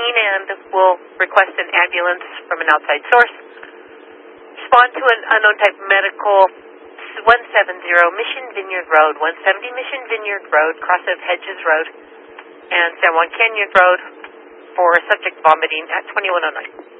and will request an ambulance from an outside source. Respond to an unknown type medical 170 Mission Vineyard Road, 170 Mission Vineyard Road, cross of Hedges Road, and San Juan Canyon Road for subject vomiting at 2109.